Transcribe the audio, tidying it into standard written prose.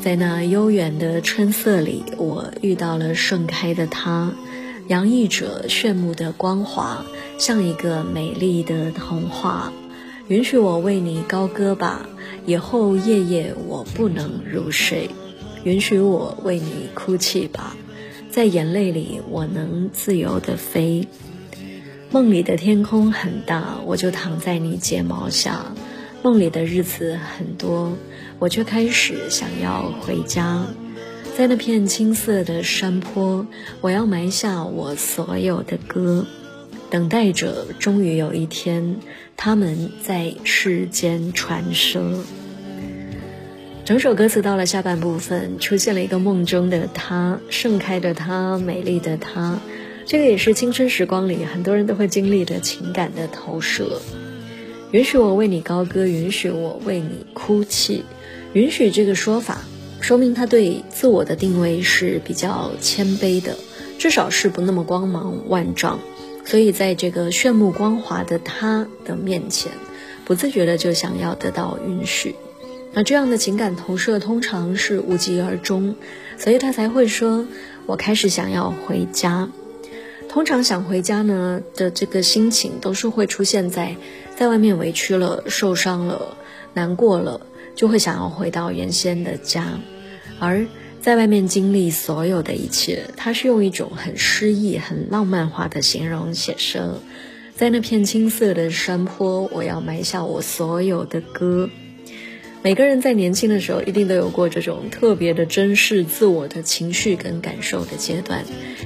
在那悠远的春色里，我遇到了盛开的它，洋溢着炫目的光华，像一个美丽的童话。允许我为你高歌吧，以后夜夜我不能入睡。允许我为你哭泣吧，在眼泪里我能自由地飞。梦里的天空很大，我就躺在你睫毛下。梦里的日子很多，我却开始想要回家。在那片青色的山坡，我要埋下我所有的歌，等待着终于有一天他们在世间传说。整首歌词到了下半部分，出现了一个梦中的他，盛开的他，美丽的他。这个也是青春时光里很多人都会经历的情感的投射。允许我为你高歌，允许我为你哭泣。允许这个说法说明他对自我的定位是比较谦卑的，至少是不那么光芒万丈，所以在这个炫目光华的他的面前，不自觉的就想要得到允许。那这样的情感投射通常是无疾而终，所以他才会说我开始想要回家。通常想回家呢的这个心情都是会出现在外面委屈了、受伤了、难过了，就会想要回到原先的家。而在外面经历所有的一切，他是用一种很诗意、很浪漫化的形容写说，在那片青色的山坡，我要埋下我所有的歌。每个人在年轻的时候一定都有过这种特别的珍视自我的情绪跟感受的阶段，